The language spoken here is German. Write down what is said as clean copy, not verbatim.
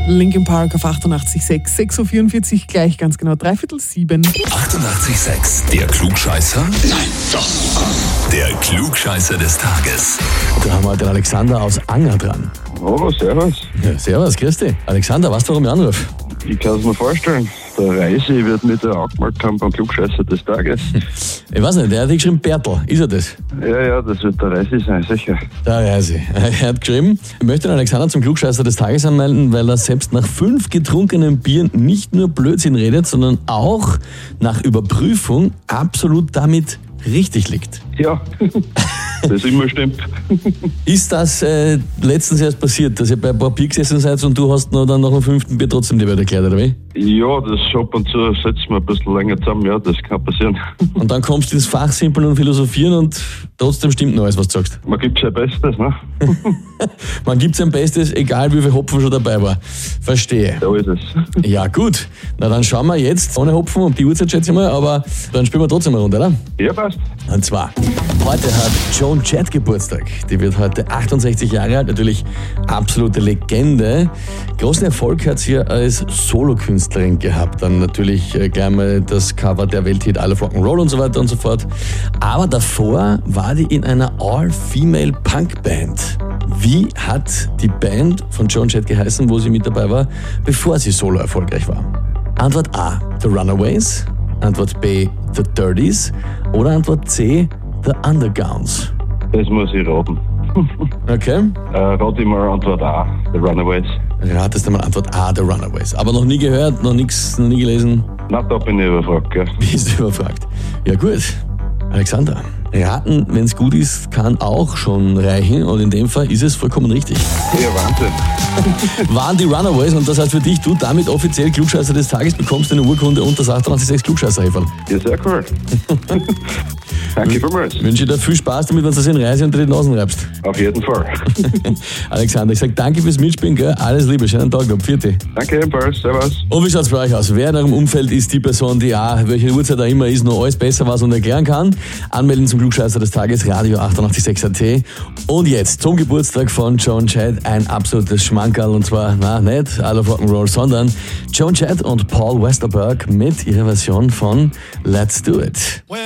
Linkin Park auf 88,6, 6.44 Uhr, gleich ganz genau 6:45. 88,6. Der Klugscheißer? Nein, doch. Der Klugscheißer des Tages. Da haben wir den Alexander aus Anger dran. Oh, servus. Ja, servus, grüß dich. Alexander, weißt du, warum ich anrufe? Ich kann es mir vorstellen. Der Reisi wird mit der angemeldet haben beim Klugscheißer des Tages. Ich weiß nicht, der hat geschrieben Bertel. Ist er das? Ja, das wird der Reisi sein, sicher. Der Reisi. Er hat geschrieben, ich möchte den Alexander zum Klugscheißer des Tages anmelden, weil er selbst nach 5 getrunkenen Bieren nicht nur Blödsinn redet, sondern auch nach Überprüfung absolut damit richtig liegt. Ja, das immer stimmt. Ist das letztens erst passiert, dass ihr bei ein paar Bier gesessen seid und du hast noch dann nach dem 5. Bier trotzdem die Welt erklärt, oder wie? Ja, das ab und zu setzen wir ein bisschen länger zusammen, ja, das kann passieren. Und dann kommst du ins Fachsimpeln und Philosophieren und trotzdem stimmt noch alles, was du sagst. Man gibt sein Bestes, ne? Man gibt sein Bestes, egal wie viel Hopfen schon dabei war. Verstehe. So ist es. Ja, gut. Na dann schauen wir jetzt, ohne Hopfen, um die Uhrzeit schätze ich mal, aber dann spielen wir trotzdem eine Runde, oder? Ja, passt. Und zwar, heute hat Joan Jett Geburtstag. Die wird heute 68 Jahre alt, natürlich absolute Legende. Großen Erfolg hat sie als Solokünstlerin gehabt. Dann natürlich gleich mal das Cover der Welthit I Love Rock'n'Roll und so weiter und so fort. Aber davor war die in einer All-Female-Punk-Band. Wie hat die Band von Joan Jett geheißen, wo sie mit dabei war, bevor sie solo erfolgreich war? Antwort A, The Runaways. Antwort B, The Dirties. Oder Antwort C, The Undergowns. Das muss ich raten. Okay. Rate ich mal Antwort A, The Runaways. Ratest du mal Antwort A, The Runaways. Aber noch nie gehört, noch nie gelesen? Na, da bin ich überfragt, gell? Bist du überfragt? Ja gut, Alexander. Raten, wenn es gut ist, kann auch schon reichen und in dem Fall ist es vollkommen richtig. Ja, Wahnsinn. Waren die Runaways und das heißt für dich, du damit offiziell Klugscheißer des Tages bekommst eine Urkunde und das 88,6 Klugscheißer-Häferl. Ja, sehr cool. Danke vielmals. Ich wünsche dir viel Spaß damit, wenn du das in Reise unter die Nasen reibst. Auf jeden Fall. Alexander, ich sage danke fürs Mitspielen, gell? Alles Liebe, schönen Tag noch, Pfiat dich. Danke ebenfalls, servus. Und wie schaut's bei euch aus? Wer in eurem Umfeld ist die Person, die welche Uhrzeit da immer ist, noch alles besser weiß und erklären kann? Anmelden zum Klugscheißer des Tages, Radio 886 AT. Und jetzt zum Geburtstag von Joan Jett ein absolutes Schmankerl und zwar, nicht I Love Rock'n'Roll, sondern Joan Jett und Paul Westerberg mit ihrer Version von Let's Do It.